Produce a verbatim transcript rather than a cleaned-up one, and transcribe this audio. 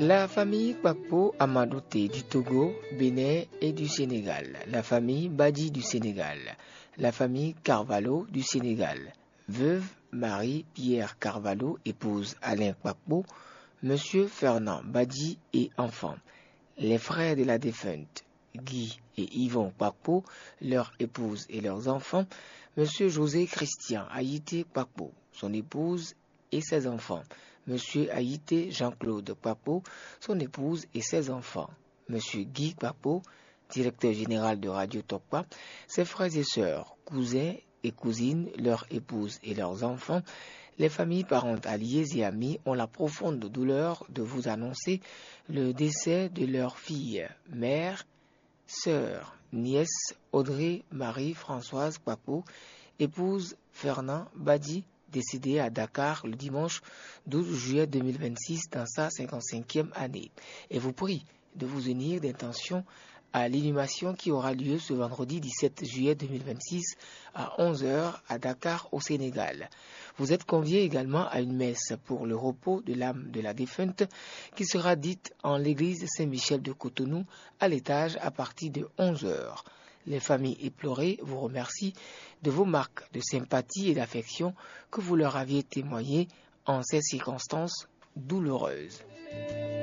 La famille Kpakpo Amadouté du Togo, Bénin et du Sénégal. La famille Badi du Sénégal. La famille Carvalho du Sénégal. Veuve Marie-Pierre Carvalho, épouse Alain Kpakpo, Monsieur Fernand Badi et enfants. Les frères de la défunte, Guy et Yvon Kpakpo, leur épouse et leurs enfants. Monsieur José Christian Haïté Kpakpo, son épouse et ses enfants. Monsieur Haïté Jean-Claude Kpakpo, son épouse et ses enfants. Monsieur Guy Kpakpo, directeur général de Radio Tokpa, ses frères et sœurs, cousins et cousines, leurs épouses et leurs enfants. Les familles, parentes, alliés et amis ont la profonde douleur de vous annoncer le décès de leur fille, mère, sœur, nièce Audrey Marie-Françoise Kpakpo, épouse Fernand Badi, décédée à Dakar le dimanche douze juillet deux mille vingt-six dans sa cinquante-cinquième année. Et vous prie de vous unir d'intention à l'inhumation qui aura lieu ce vendredi dix-sept juillet deux mille vingt-six à onze heures à Dakar au Sénégal. Vous êtes conviés également à une messe pour le repos de l'âme de la défunte qui sera dite en l'église Saint-Michel de Cotonou à l'étage à partir de onze heures. Les familles éplorées vous remercient de vos marques de sympathie et d'affection que vous leur aviez témoignées en ces circonstances douloureuses.